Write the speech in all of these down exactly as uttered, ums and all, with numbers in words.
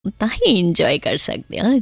ਤਾਂ ਹੀ ਇੰਜੋਏ ਕਰ ਸਕਦੇ ਹਾਂ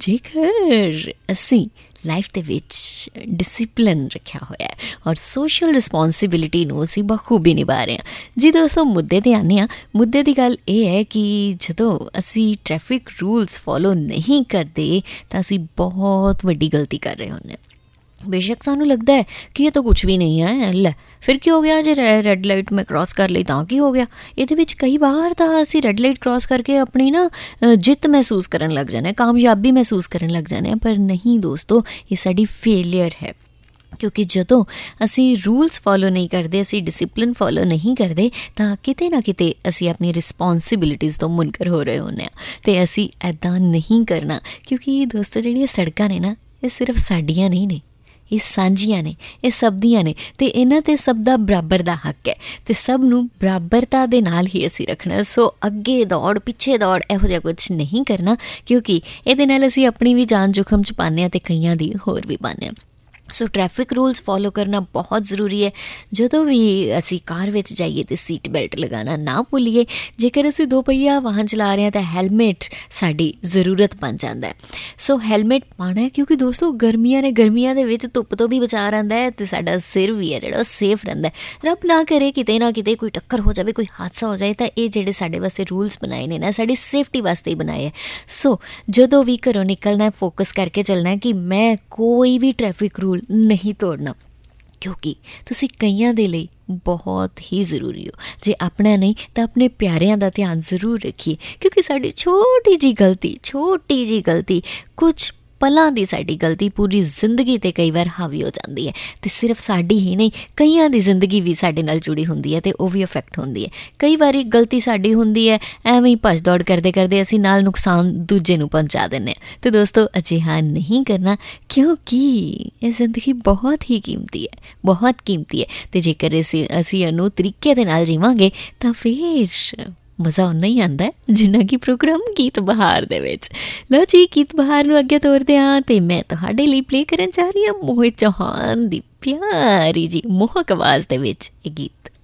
ਜੇਕਰ ਅਸੀਂ ਲਾਈਫ ਦੇ ਵਿੱਚ ਡਿਸਿਪਲਿਨ ਰੱਖਿਆ ਹੋਇਆ ਹੈ ਔਰ ਸੋਸ਼ਲ ਰਿਸਪੋਂਸੀਬਿਲਿਟੀ ਨੂੰ ਅਸੀਂ ਬਖੂਬੀ ਨਿਭਾ ਰਹੇ ਹਾਂ। ਜੀ ਦੋਸਤੋ, ਮੁੱਦੇ 'ਤੇ ਆਉਂਦੇ ਹਾਂ। ਮੁੱਦੇ ਦੀ ਗੱਲ ਇਹ ਹੈ ਕਿ ਜਦੋਂ ਅਸੀਂ ਟ੍ਰੈਫਿਕ ਰੂਲਸ ਫੋਲੋ ਨਹੀਂ ਕਰਦੇ ਤਾਂ ਅਸੀਂ ਬਹੁਤ ਵੱਡੀ ਗਲਤੀ ਕਰ ਰਹੇ ਹੁੰਦੇ ਹਾਂ। ਬੇਸ਼ੱਕ ਸਾਨੂੰ ਲੱਗਦਾ ਹੈ ਕਿ ਇਹ ਤਾਂ ਕੁਛ ਵੀ ਨਹੀਂ ਹੈ, ਲੈ ਫਿਰ ਕੀ ਹੋ ਗਿਆ, ਜੇ ਰੈ ਰੈੱਡ ਲਾਈਟ ਮੈਂ ਕ੍ਰੋਸ ਕਰ ਲਈ ਤਾਂ ਕੀ ਹੋ ਗਿਆ। ਇਹਦੇ ਵਿੱਚ ਕਈ ਵਾਰ ਤਾਂ ਅਸੀਂ ਰੈੱਡ ਲਾਈਟ ਕ੍ਰੋਸ ਕਰਕੇ ਆਪਣੀ ਨਾ ਜਿੱਤ ਮਹਿਸੂਸ ਕਰਨ ਲੱਗ ਜਾਂਦੇ ਹਾਂ, ਕਾਮਯਾਬੀ ਮਹਿਸੂਸ ਕਰਨ ਲੱਗ ਜਾਂਦੇ ਹਾਂ, ਪਰ ਨਹੀਂ ਦੋਸਤੋ, ਇਹ ਸਾਡੀ ਫੇਲੀਅਰ ਹੈ। ਕਿਉਂਕਿ ਜਦੋਂ ਅਸੀਂ ਰੂਲਸ ਫੋਲੋ ਨਹੀਂ ਕਰਦੇ, ਅਸੀਂ ਡਿਸਿਪਲਿਨ ਫੋਲੋ ਨਹੀਂ ਕਰਦੇ ਤਾਂ ਕਿਤੇ ਨਾ ਕਿਤੇ ਅਸੀਂ ਆਪਣੀ ਰਿਸਪੋਂਸੀਬਿਲਿਟੀਜ਼ ਤੋਂ ਮੁਨਕਰ ਹੋ ਰਹੇ ਹੁੰਦੇ ਹਾਂ। ਅਤੇ ਅਸੀਂ ਇੱਦਾਂ ਨਹੀਂ ਕਰਨਾ, ਕਿਉਂਕਿ ਦੋਸਤੋ ਜਿਹੜੀਆਂ ਸੜਕਾਂ ਨੇ ਨਾ, ਇਹ ਸਿਰਫ ਸਾਡੀਆਂ ਨਹੀਂ ਨੇ, ਇਹ ਸਾਂਝੀਆਂ ਨੇ, ਇਹ ਸਭ ਦੀਆਂ ਨੇ ਅਤੇ ਇਹਨਾਂ 'ਤੇ ਸਭ ਦਾ ਬਰਾਬਰ ਦਾ ਹੱਕ ਹੈ ਅਤੇ ਸਭ ਨੂੰ ਬਰਾਬਰਤਾ ਦੇ ਨਾਲ ਹੀ ਅਸੀਂ ਰੱਖਣਾ। ਸੋ ਅੱਗੇ ਦੌੜ ਪਿੱਛੇ ਦੌੜ ਇਹੋ ਜਿਹਾ ਕੁਛ ਨਹੀਂ ਕਰਨਾ, ਕਿਉਂਕਿ ਇਹਦੇ ਨਾਲ ਅਸੀਂ ਆਪਣੀ ਵੀ ਜਾਨ ਜੋਖਮ 'ਚ ਪਾਉਂਦੇ ਹਾਂ ਅਤੇ ਕਈਆਂ ਦੀ ਹੋਰ ਵੀ ਪਾਉਂਦੇ ਹਾਂ। ਸੋ ਟ੍ਰੈਫਿਕ ਰੂਲਸ ਫੋਲੋ ਕਰਨਾ ਬਹੁਤ ਜ਼ਰੂਰੀ ਹੈ। ਜਦੋਂ ਵੀ ਅਸੀਂ ਕਾਰ ਵਿੱਚ ਜਾਈਏ ਤਾਂ ਸੀਟ ਬੈਲਟ ਲਗਾਉਣਾ ਨਾ ਭੁੱਲੀਏ। ਜੇਕਰ ਅਸੀਂ ਦੋ ਪਹੀਆ ਵਾਹਨ ਚਲਾ ਰਹੇ ਹਾਂ ਤਾਂ ਹੈਲਮੇਟ ਸਾਡੀ ਜ਼ਰੂਰਤ ਬਣ ਜਾਂਦਾ ਹੈ। ਸੋ ਹੈਲਮੇਟ ਪਾਉਣਾ, ਕਿਉਂਕਿ ਦੋਸਤੋ ਗਰਮੀਆਂ ਨੇ, ਗਰਮੀਆਂ ਦੇ ਵਿੱਚ ਧੁੱਪ ਤੋਂ ਵੀ ਬਚਾ ਰਹਿੰਦਾ ਹੈ ਅਤੇ ਸਾਡਾ ਸਿਰ ਵੀ ਹੈ ਜਿਹੜਾ ਉਹ ਸੇਫ ਰਹਿੰਦਾ। ਰੱਬ ਨਾ ਕਰੇ ਕਿਤੇ ਨਾ ਕਿਤੇ ਕੋਈ ਟੱਕਰ ਹੋ ਜਾਵੇ, ਕੋਈ ਹਾਦਸਾ ਹੋ ਜਾਏ, ਤਾਂ ਇਹ ਜਿਹੜੇ ਸਾਡੇ ਵਾਸਤੇ ਰੂਲਸ ਬਣਾਏ ਨੇ ਨਾ, ਸਾਡੀ ਸੇਫਟੀ ਵਾਸਤੇ ਹੀ ਬਣਾਏ ਹੈ। ਸੋ ਜਦੋਂ ਵੀ ਘਰੋਂ ਨਿਕਲਣਾ, ਫੋਕਸ ਕਰਕੇ ਚੱਲਣਾ ਕਿ ਮੈਂ ਕੋਈ ਵੀ ਟ੍ਰੈਫਿਕ ਰੂਲ ਨਹੀਂ ਤੋੜਨਾ, ਕਿਉਂਕਿ ਤੁਸੀਂ ਕਈਆਂ ਦੇ ਲਈ ਬਹੁਤ ਹੀ ਜ਼ਰੂਰੀ ਹੋ। ਜੇ ਆਪਣਾ ਨਹੀਂ ਤਾਂ ਆਪਣੇ ਪਿਆਰਿਆਂ ਦਾ ਧਿਆਨ ਜ਼ਰੂਰ ਰੱਖੀਏ, ਕਿਉਂਕਿ ਸਾਡੀ ਛੋਟੀ ਜਿਹੀ ਗਲਤੀ, ਛੋਟੀ ਜਿਹੀ ਗਲਤੀ, ਕੁਛ ਪਲਾਂ ਦੀ ਸਾਡੀ ਗਲਤੀ ਪੂਰੀ ਜ਼ਿੰਦਗੀ 'ਤੇ ਕਈ ਵਾਰ ਹਾਵੀ ਹੋ ਜਾਂਦੀ ਹੈ। ਅਤੇ ਸਿਰਫ ਸਾਡੀ ਹੀ ਨਹੀਂ, ਕਈਆਂ ਦੀ ਜ਼ਿੰਦਗੀ ਵੀ ਸਾਡੇ ਨਾਲ ਜੁੜੀ ਹੁੰਦੀ ਹੈ ਅਤੇ ਉਹ ਵੀ ਅਫੈਕਟ ਹੁੰਦੀ ਹੈ। ਕਈ ਵਾਰੀ ਗਲਤੀ ਸਾਡੀ ਹੁੰਦੀ ਹੈ, ਐਵੇਂ ਹੀ ਭੱਜ ਦੌੜ ਕਰਦੇ ਕਰਦੇ ਅਸੀਂ ਨਾਲ ਨੁਕਸਾਨ ਦੂਜੇ ਨੂੰ ਪਹੁੰਚਾ ਦਿੰਦੇ ਹਾਂ। ਅਤੇ ਦੋਸਤੋ ਅਜਿਹਾ ਨਹੀਂ ਕਰਨਾ, ਕਿਉਂਕਿ ਇਹ ਜ਼ਿੰਦਗੀ ਬਹੁਤ ਹੀ ਕੀਮਤੀ ਹੈ, ਬਹੁਤ ਕੀਮਤੀ ਹੈ। ਅਤੇ ਜੇਕਰ ਅਸੀਂ ਅਸੀਂ ਇਹਨੂੰ ਤਰੀਕੇ ਦੇ ਨਾਲ ਜੀਵਾਂਗੇ ਤਾਂ ਫਿਰ ਮਜ਼ਾ ਓਨਾ ਹੀ ਆਉਂਦਾ ਜਿੰਨਾ ਕਿ ਪ੍ਰੋਗਰਾਮ ਗੀਤ ਬਹਾਰ ਦੇ ਵਿੱਚ। ਲਓ ਜੀ, ਗੀਤ ਬਹਾਰ ਨੂੰ ਅੱਗੇ ਤੋਰਦੇ ਹਾਂ ਅਤੇ ਮੈਂ ਤੁਹਾਡੇ ਲਈ ਪਲੇ ਕਰਨ ਜਾ ਰਹੀ ਹਾਂ ਮੋਹਿਤ ਚੌਹਾਨ ਦੀ ਪਿਆਰੀ ਜੀ ਮੋਹਕ ਆਵਾਜ਼ ਦੇ ਵਿੱਚ ਇਹ ਗੀਤ।